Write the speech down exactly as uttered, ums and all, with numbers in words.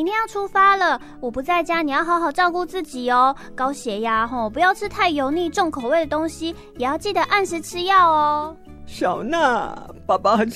明天要出发了，我不在家，你要好好照顾自己哦。高血压吼，不要吃太油腻、重口味的东西，也要记得按时吃药哦。 小娜，爸爸很